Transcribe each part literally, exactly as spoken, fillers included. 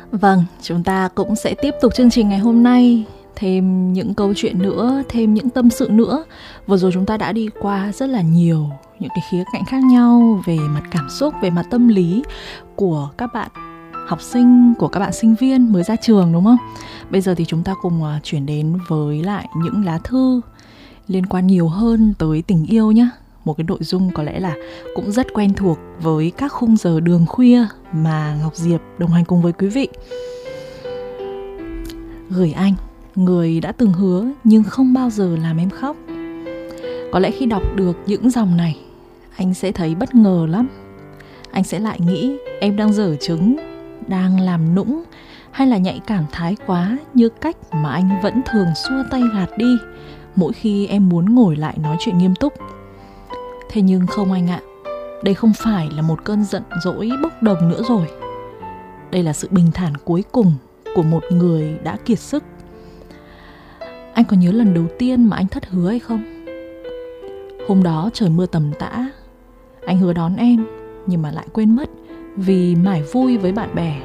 Vâng, chúng ta cũng sẽ tiếp tục chương trình ngày hôm nay. Thêm những câu chuyện nữa, thêm những tâm sự nữa. Vừa rồi chúng ta đã đi qua rất là nhiều những cái khía cạnh khác nhau về mặt cảm xúc, về mặt tâm lý của các bạn học sinh, của các bạn sinh viên mới ra trường, đúng không? Bây giờ thì chúng ta cùng chuyển đến với lại những lá thư liên quan nhiều hơn tới tình yêu nhé. Một cái nội dung có lẽ là cũng rất quen thuộc với các khung giờ đường khuya mà Ngọc Diệp đồng hành cùng với quý vị. Gửi anh, người đã từng hứa nhưng không bao giờ làm em khóc. Có lẽ khi đọc được những dòng này, anh sẽ thấy bất ngờ lắm. Anh sẽ lại nghĩ em đang dở trứng, đang làm nũng, hay là nhạy cảm thái quá như cách mà anh vẫn thường xua tay gạt đi mỗi khi em muốn ngồi lại nói chuyện nghiêm túc. Thế nhưng không anh ạ, đây không phải là một cơn giận dỗi bốc đồng nữa rồi. Đây là sự bình thản cuối cùng của một người đã kiệt sức. Anh có nhớ lần đầu tiên mà anh thất hứa hay không? Hôm đó trời mưa tầm tã, anh hứa đón em nhưng mà lại quên mất vì mải vui với bạn bè.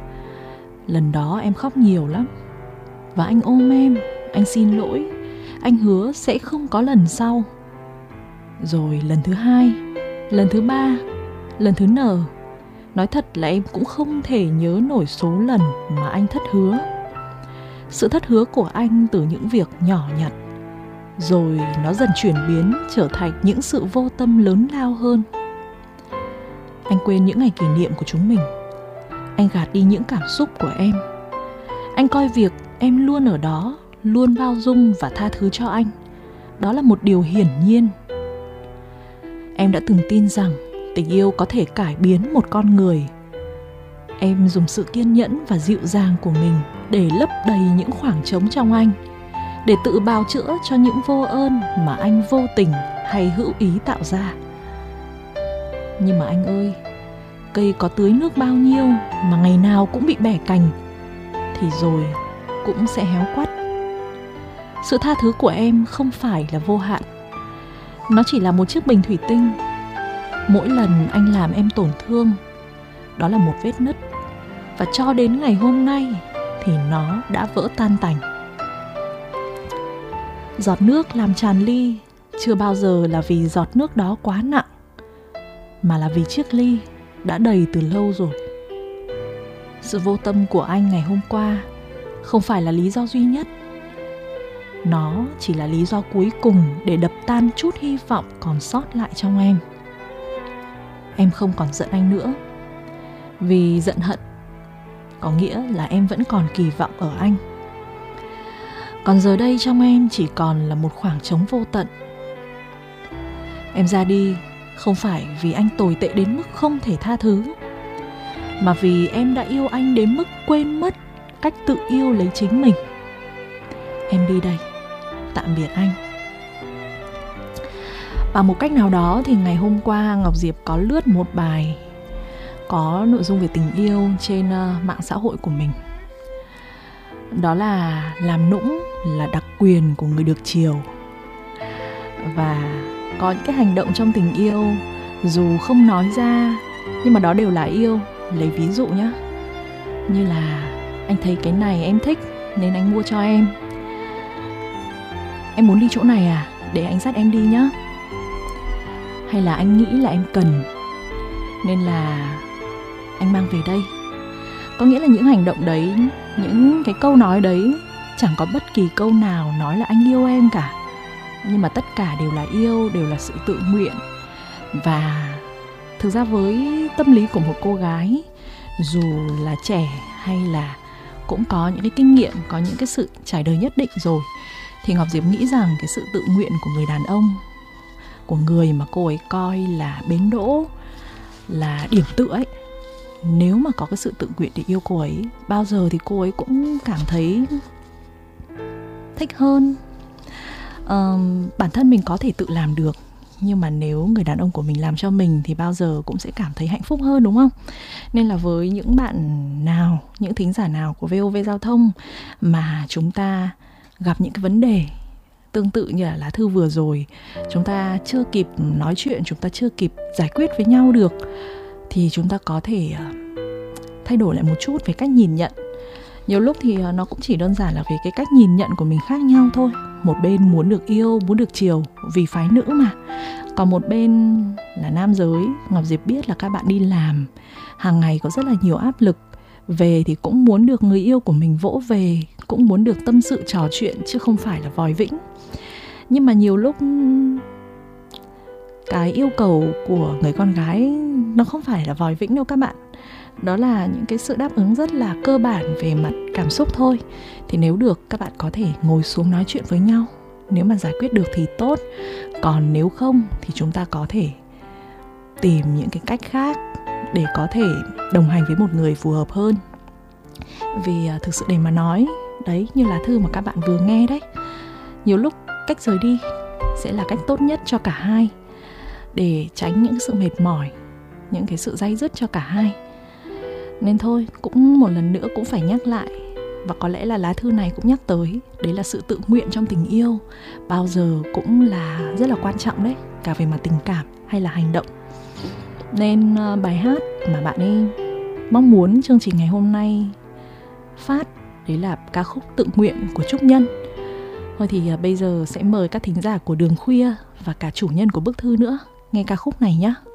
Lần đó em khóc nhiều lắm và anh ôm em, anh xin lỗi, anh hứa sẽ không có lần sau. Rồi lần thứ hai, lần thứ ba, lần thứ n. Nói thật là em cũng không thể nhớ nổi số lần mà anh thất hứa. Sự thất hứa của anh từ những việc nhỏ nhặt, rồi nó dần chuyển biến trở thành những sự vô tâm lớn lao hơn. Anh quên những ngày kỷ niệm của chúng mình. Anh gạt đi những cảm xúc của em. Anh coi việc em luôn ở đó, luôn bao dung và tha thứ cho anh, đó là một điều hiển nhiên. Em đã từng tin rằng tình yêu có thể cải biến một con người. Em dùng sự kiên nhẫn và dịu dàng của mình để lấp đầy những khoảng trống trong anh, để tự bào chữa cho những vô ơn mà anh vô tình hay hữu ý tạo ra. Nhưng mà anh ơi, cây có tưới nước bao nhiêu mà ngày nào cũng bị bẻ cành thì rồi cũng sẽ héo quắt. Sự tha thứ của em không phải là vô hạn. Nó chỉ là một chiếc bình thủy tinh. Mỗi lần anh làm em tổn thương, đó là một vết nứt. Và cho đến ngày hôm nay thì nó đã vỡ tan tành. Giọt nước làm tràn ly chưa bao giờ là vì giọt nước đó quá nặng, mà là vì chiếc ly đã đầy từ lâu rồi. Sự vô tâm của anh ngày hôm qua không phải là lý do duy nhất. Nó chỉ là lý do cuối cùng để đập tan chút hy vọng còn sót lại trong em. Em không còn giận anh nữa, vì giận hận có nghĩa là em vẫn còn kỳ vọng ở anh. Còn giờ đây trong em chỉ còn là một khoảng trống vô tận. Em ra đi không phải vì anh tồi tệ đến mức không thể tha thứ, mà vì em đã yêu anh đến mức quên mất cách tự yêu lấy chính mình. Em đi đây, tạm biệt anh. Bằng một cách nào đó thì ngày hôm qua Ngọc Diệp có lướt một bài có nội dung về tình yêu trên uh, mạng xã hội của mình. Đó là làm nũng là đặc quyền của người được chiều. Và có những cái hành động trong tình yêu dù không nói ra nhưng mà đó đều là yêu. Lấy ví dụ nhé, như là anh thấy cái này em thích nên anh mua cho em. Em muốn đi chỗ này à? Để anh dắt em đi nhé. Hay là anh nghĩ là em cần nên là anh mang về đây. Có nghĩa là những hành động đấy, những cái câu nói đấy, chẳng có bất kỳ câu nào nói là anh yêu em cả. Nhưng mà tất cả đều là yêu, đều là sự tự nguyện. Và thực ra với tâm lý của một cô gái, dù là trẻ hay là cũng có những cái kinh nghiệm, có những cái sự trải đời nhất định rồi, thì Ngọc Diệp nghĩ rằng cái sự tự nguyện của người đàn ông, của người mà cô ấy coi là bến đỗ, là điểm tựa ấy, nếu mà có cái sự tự nguyện để yêu cô ấy, bao giờ thì cô ấy cũng cảm thấy thích hơn. uh, Bản thân mình có thể tự làm được, nhưng mà nếu người đàn ông của mình làm cho mình thì bao giờ cũng sẽ cảm thấy hạnh phúc hơn, đúng không? Nên là với những bạn nào, những thính giả nào của vê o vê Giao thông mà chúng ta gặp những cái vấn đề tương tự như là lá thư vừa rồi, chúng ta chưa kịp nói chuyện, chúng ta chưa kịp giải quyết với nhau được, thì chúng ta có thể thay đổi lại một chút về cách nhìn nhận. Nhiều lúc thì nó cũng chỉ đơn giản là về cái cách nhìn nhận của mình khác nhau thôi. Một bên muốn được yêu, muốn được chiều vì phái nữ mà. Còn một bên là nam giới. Ngọc Diệp biết là các bạn đi làm, hàng ngày có rất là nhiều áp lực. Về thì cũng muốn được người yêu của mình vỗ về, cũng muốn được tâm sự trò chuyện, chứ không phải là vòi vĩnh. Nhưng mà nhiều lúc cái yêu cầu của người con gái nó không phải là vòi vĩnh đâu các bạn. Đó là những cái sự đáp ứng rất là cơ bản về mặt cảm xúc thôi. Thì nếu được, các bạn có thể ngồi xuống nói chuyện với nhau. Nếu mà giải quyết được thì tốt. Còn nếu không thì chúng ta có thể tìm những cái cách khác để có thể đồng hành với một người phù hợp hơn. Vì thực sự để mà nói, đấy, như lá thư mà các bạn vừa nghe đấy, nhiều lúc cách rời đi sẽ là cách tốt nhất cho cả hai, để tránh những sự mệt mỏi, những cái sự day dứt cho cả hai. Nên thôi, cũng một lần nữa cũng phải nhắc lại, và có lẽ là lá thư này cũng nhắc tới, đấy là sự tự nguyện trong tình yêu bao giờ cũng là rất là quan trọng đấy, cả về mặt tình cảm hay là hành động. Nên bài hát mà bạn ấy mong muốn chương trình ngày hôm nay phát, đấy là ca khúc Tự Nguyện của Trúc Nhân. Thôi thì bây giờ sẽ mời các thính giả của Đường Khuya và cả chủ nhân của bức thư nữa nghe ca khúc này nhé.